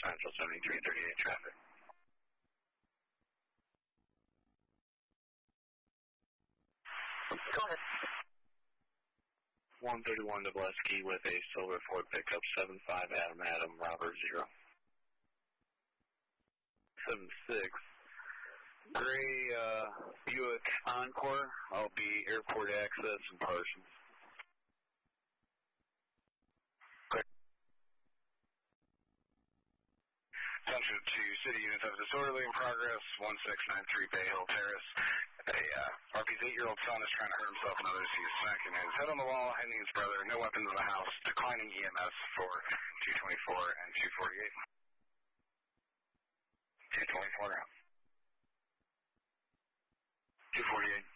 Central 7338 traffic. Go ahead. 131 Dubleski with a silver Ford pickup, 75 Adam, Robert 0. 76. Gray Buick Encore. I'll be airport access and Parsons. Attention to city units of disorderly in progress, 1693 Bay Hill Terrace. RP's 8-year-old son is trying to hurt himself and others. He is smacking his head on the wall, hitting his brother. No weapons in the house. Declining EMS for 224 and 248. 224 now. 248.